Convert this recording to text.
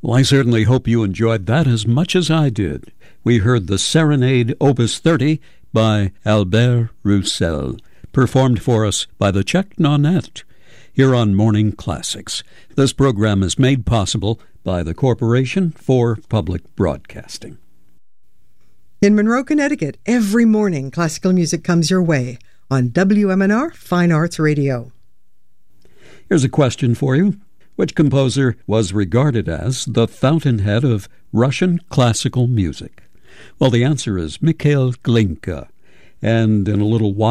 Well, I certainly hope you enjoyed that as much as I did. We heard the Serenade Opus 30 by Albert Roussel, performed for us by the Czech Nonette, here on Morning Classics. This program is made possible by the Corporation for Public Broadcasting. In Monroe, Connecticut, every morning classical music comes your way on WMNR Fine Arts Radio. Here's a question for you. Which composer was regarded as the fountainhead of Russian classical music? Well, the answer is Mikhail Glinka. And in a little while,